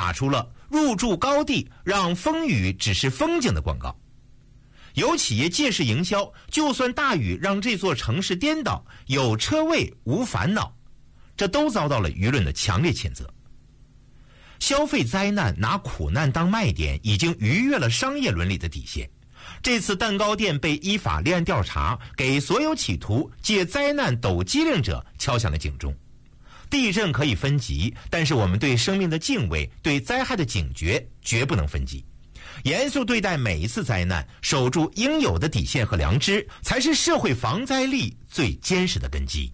打出了入住高地让风雨只是风景的广告。有企业借势营销，就算大雨让这座城市颠倒，有车位无烦恼，这都遭到了舆论的强烈谴责。消费灾难拿苦难当卖点，已经逾越了商业伦理的底线。这次蛋糕店被依法立案调查，给所有企图借灾难抖机灵者敲响了警钟。地震可以分级，但是我们对生命的敬畏，对灾害的警觉绝不能分级。严肃对待每一次灾难，守住应有的底线和良知，才是社会防灾力最坚实的根基。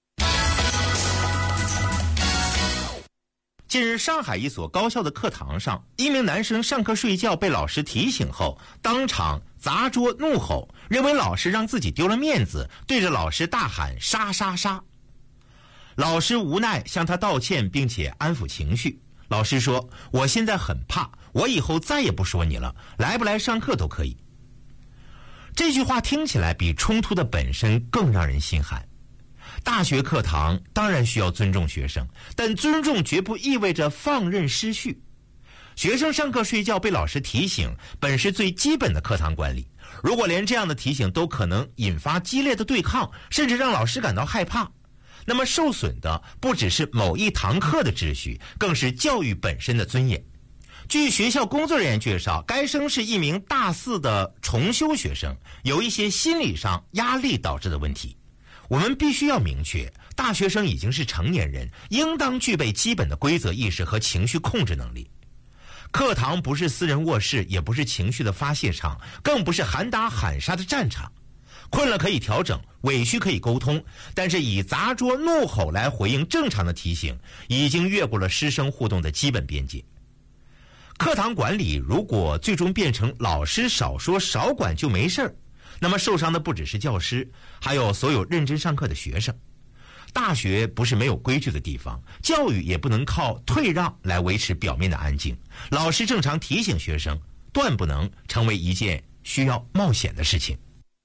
近日，上海一所高校的课堂上，一名男生上课睡觉被老师提醒后，当场砸桌怒吼，认为老师让自己丢了面子，对着老师大喊杀杀杀。老师无奈向他道歉，并且安抚情绪。老师说，我现在很怕，我以后再也不说你了，来不来上课都可以。这句话听起来比冲突的本身更让人心寒。大学课堂当然需要尊重学生，但尊重绝不意味着放任失序。学生上课睡觉被老师提醒，本是最基本的课堂管理，如果连这样的提醒都可能引发激烈的对抗，甚至让老师感到害怕，那么受损的不只是某一堂课的秩序，更是教育本身的尊严。据学校工作人员介绍，该生是一名大4的重修学生，有一些心理上压力导致的问题。我们必须要明确，大学生已经是成年人，应当具备基本的规则意识和情绪控制能力。课堂不是私人卧室，也不是情绪的发泄场，更不是喊打喊杀的战场。困了可以调整，委屈可以沟通，但是以砸桌怒吼来回应正常的提醒，已经越过了师生互动的基本边界。课堂管理如果最终变成老师少说少管就没事儿，那么受伤的不只是教师，还有所有认真上课的学生。大学不是没有规矩的地方，教育也不能靠退让来维持表面的安静。老师正常提醒学生，断不能成为一件需要冒险的事情。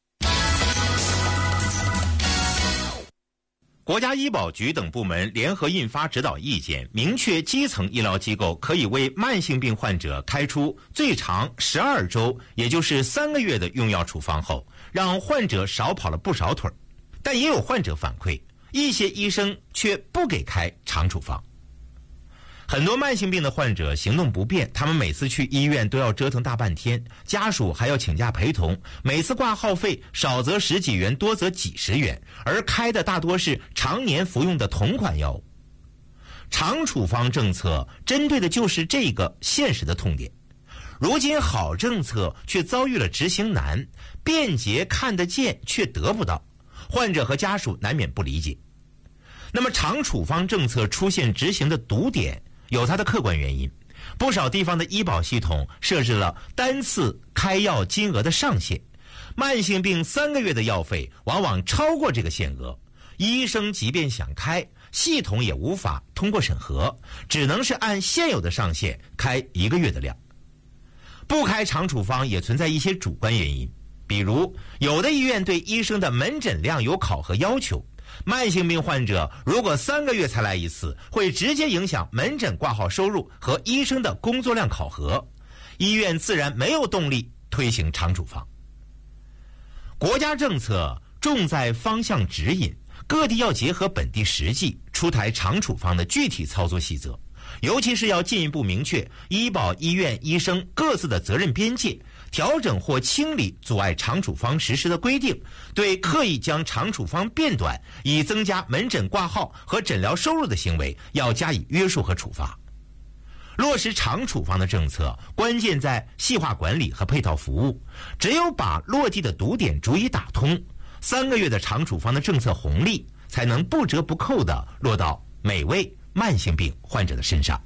国家医保局等部门联合印发指导意见，明确基层医疗机构可以为慢性病患者开出最长12周，也就是3个月的用药处方后，让患者少跑了不少腿。但也有患者反馈，一些医生却不给开长处方。很多慢性病的患者行动不便，他们每次去医院都要折腾大半天，家属还要请假陪同，每次挂号费少则10几元，多则几十元，而开的大多是常年服用的同款药物。长处方政策针对的就是这个现实的痛点。如今好政策却遭遇了执行难，便捷看得见却得不到，患者和家属难免不理解。那么长处方政策出现执行的堵点，有它的客观原因。不少地方的医保系统设置了单次开药金额的上限，慢性病3个月的药费往往超过这个限额，医生即便想开，系统也无法通过审核，只能是按现有的上限开1个月的量。不开长处方也存在一些主观原因，比如有的医院对医生的门诊量有考核要求，慢性病患者如果3个月才来一次，会直接影响门诊挂号收入和医生的工作量考核，医院自然没有动力推行长处方。国家政策重在方向指引，各地要结合本地实际，出台长处方的具体操作细则，尤其是要进一步明确医保、医院、医生各自的责任边界，调整或清理阻碍长处方实施的规定，对刻意将长处方变短以增加门诊挂号和诊疗收入的行为要加以约束和处罚。落实长处方的政策，关键在细化管理和配套服务，只有把落地的堵点逐一打通，3个月的长处方的政策红利才能不折不扣地落到每位慢性病患者的身上。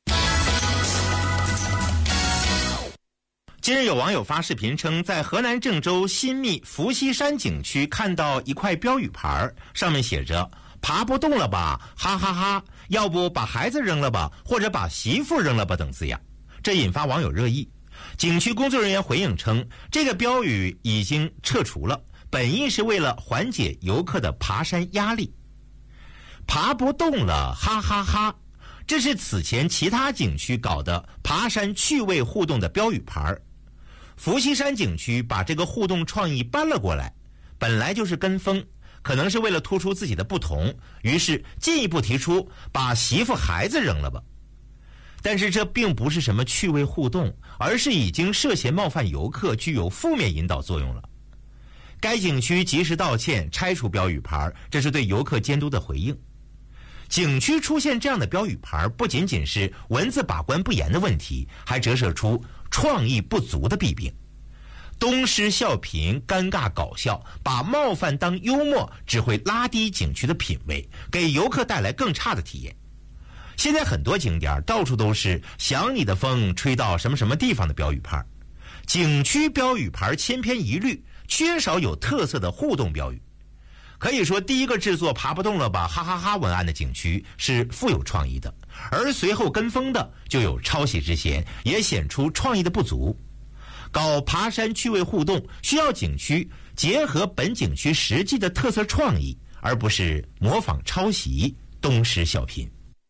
近日有网友发视频称，在河南郑州新密伏羲山景区看到一块标语牌，上面写着爬不动了吧，哈哈哈，要不把孩子扔了吧，或者把媳妇扔了吧等字样，这引发网友热议。景区工作人员回应称，这个标语已经撤除了，本意是为了缓解游客的爬山压力。爬不动了，哈哈哈， 这是此前其他景区搞的爬山趣味互动的标语牌。伏羲山景区把这个互动创意搬了过来，本来就是跟风，可能是为了突出自己的不同，于是进一步提出把媳妇孩子扔了吧。但是这并不是什么趣味互动，而是已经涉嫌冒犯游客，具有负面引导作用了。该景区及时道歉，拆除标语牌，这是对游客监督的回应。景区出现这样的标语牌，不仅仅是文字把关不严的问题，还折射出创意不足的弊病。东施效颦，尴尬搞笑，把冒犯当幽默，只会拉低景区的品位，给游客带来更差的体验。现在很多景点到处都是想你的风吹到什么什么地方的标语牌，景区标语牌千篇一律，缺少有特色的互动标语。可以说第一个制作爬不动了吧哈哈哈文案的景区是富有创意的，而随后跟风的就有抄袭之嫌，也显出创意的不足。搞爬山趣味互动需要景区结合本景区实际的特色创意，而不是模仿抄袭，东施效颦。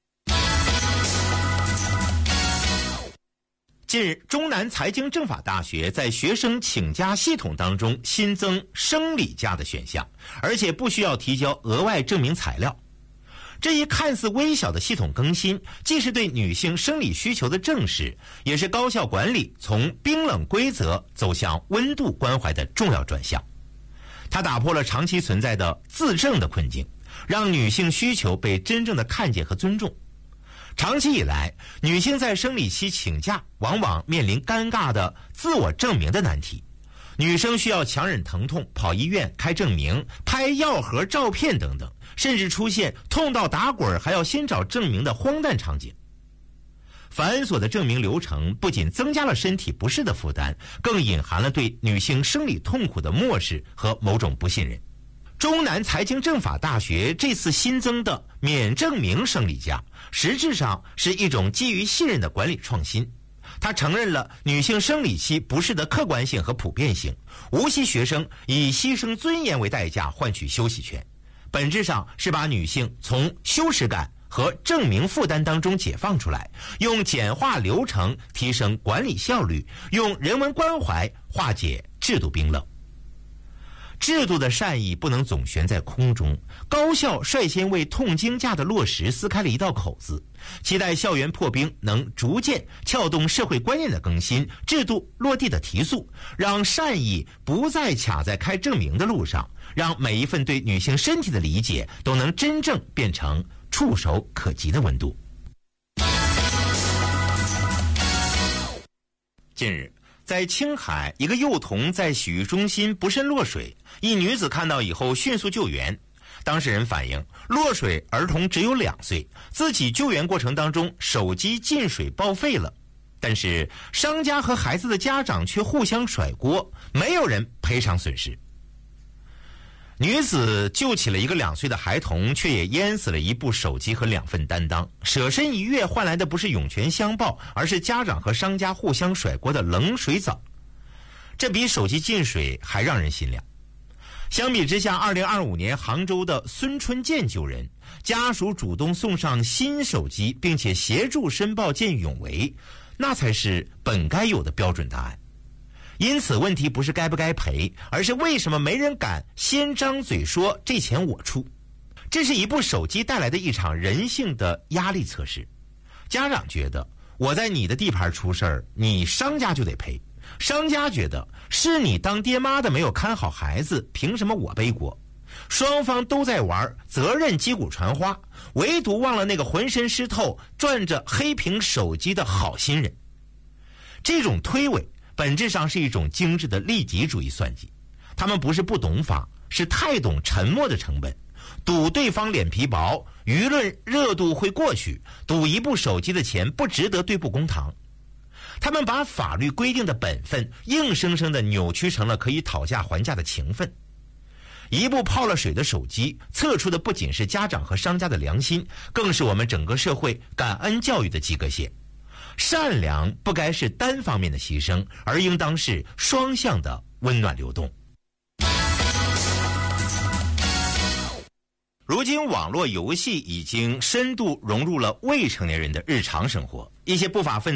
近日，中南财经政法大学在学生请假系统当中新增生理假的选项，而且不需要提交额外证明材料。这一看似微小的系统更新，既是对女性生理需求的正视，也是高校管理从冰冷规则走向温度关怀的重要转向。它打破了长期存在的自证的困境，让女性需求被真正的看见和尊重。长期以来，女性在生理期请假往往面临尴尬的自我证明的难题。女生需要强忍疼痛跑医院开证明、拍药盒照片等等，甚至出现痛到打滚还要先找证明的荒诞场景。繁琐的证明流程不仅增加了身体不适的负担，更隐含了对女性生理痛苦的漠视和某种不信任。中南财经政法大学这次新增的免证明生理假，实质上是一种基于信任的管理创新。它承认了女性生理期不适的客观性和普遍性，无锡学生以牺牲尊严为代价换取休息权，本质上是把女性从羞耻感和证明负担当中解放出来，用简化流程提升管理效率，用人文关怀化解制度冰冷。制度的善意不能总悬在空中，高校率先为痛经假的落实撕开了一道口子，期待校园破冰能逐渐撬动社会观念的更新，制度落地的提速，让善意不再卡在开证明的路上，让每一份对女性身体的理解都能真正变成触手可及的温度。近日，在青海，一个幼童在洗浴中心不慎落水，一女子看到以后迅速救援。当事人反映，落水儿童只有2岁，自己救援过程当中手机进水报废了，但是商家和孩子的家长却互相甩锅，没有人赔偿损失。女子救起了一个2岁的孩童，却也淹死了一部手机和2份担当。舍身一跃换来的不是涌泉相报，而是家长和商家互相甩锅的冷水澡。这比手机进水还让人心凉。相比之下，2025年杭州的孙春健救人，家属主动送上新手机，并且协助申报见义勇为，那才是本该有的标准答案。因此问题不是该不该赔，而是为什么没人敢先张嘴说这钱我出。这是一部手机带来的一场人性的压力测试。家长觉得我在你的地盘出事儿，你商家就得赔。商家觉得是你当爹妈的没有看好孩子，凭什么我背锅？双方都在玩责任击鼓传花，唯独忘了那个浑身湿透赚着黑屏手机的好心人。这种推诿本质上是一种精致的利己主义算计，他们不是不懂法，是太懂沉默的成本。赌对方脸皮薄，舆论热度会过去；赌一部手机的钱不值得对簿公堂。他们把法律规定的本分硬生生地扭曲成了可以讨价还价的情分。一部泡了水的手机，测出的不仅是家长和商家的良心，更是我们整个社会感恩教育的及格线。善良不该是单方面的牺牲，而应当是双向的温暖流动。 如今网络游戏已经深度融入了未成年人的日常生活，一些不法分子